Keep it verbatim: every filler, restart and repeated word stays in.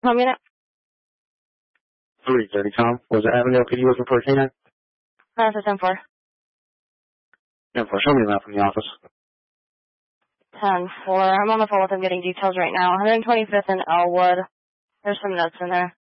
One minute. three thirty, Tom. Was it Avondale P D looking for a canine? That's a ten four. ten four. Show me that from the office. ten four. I'm on the phone with him getting details right now. one twenty-fifth and Elwood. There's some notes in there.